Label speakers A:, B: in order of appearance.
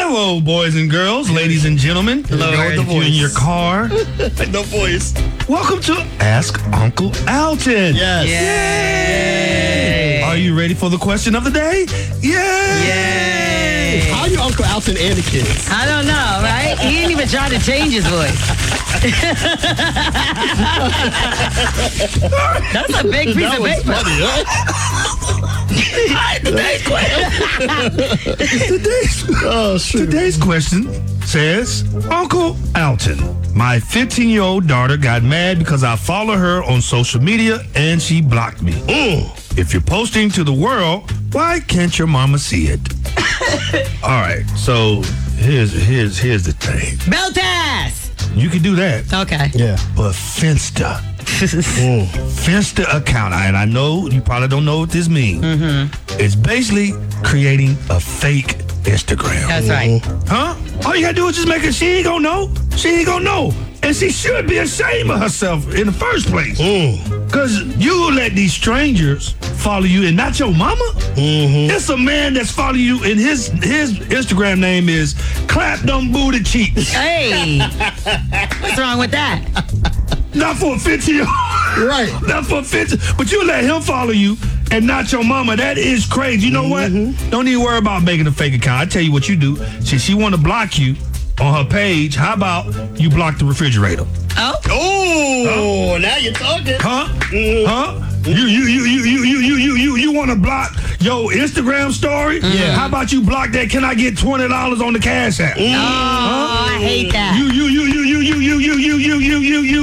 A: Hello, boys and girls, ladies and gentlemen.
B: Lord.
A: If you're in your car,
B: No voice.
A: welcome to Ask Uncle Alton.
B: Yes.
A: Yay! Are you ready for the question of the day? Yay!
B: How are you Uncle Alton and the kids?
C: I don't know, right? He didn't even try to change his voice. That's a big piece
B: That
C: of
B: was
C: paper.
B: funny, right?
A: Today's
B: Oh, shoot.
A: Today's question says, Uncle Alton, my 15-year-old daughter got mad because I follow her on social media and she blocked me. If you're posting to the world, why can't your mama see it? All right, so here's the thing.
C: Belt ass.
A: You can do that,
C: Okay.
B: Yeah.
A: but Finsta. Finsta account, and I know you probably don't know what this means. It's basically creating a fake Instagram.
C: That's right.
A: Huh? All you gotta do is just make it. She ain't gonna know. She ain't gonna know. And she should be ashamed of herself in the first place. Because you let these strangers follow you and not your mama. It's a man that's following you and his Instagram name is Clap Them Booty Cheeks.
C: Hey. What's wrong with that?
A: Not for a 50-year-old.
B: Right.
A: Not for a 50. But you let him follow you and not your mama. That is crazy. You know what? Don't even worry about making a fake account. I tell you what you do. She want to block you on her page. How about you block the refrigerator?
C: Oh.
B: Oh, now you're talking.
A: Huh? Huh? You want to block your Instagram story?
B: Yeah.
A: How about you block that? Can I get $20 on the Cash App?
C: Oh, I hate that.
A: You